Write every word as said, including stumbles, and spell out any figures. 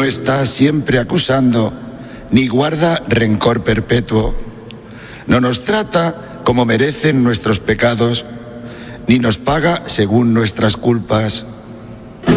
no está siempre acusando, ni guarda rencor perpetuo. No nos trata como merecen nuestros pecados, ni nos paga según nuestras culpas.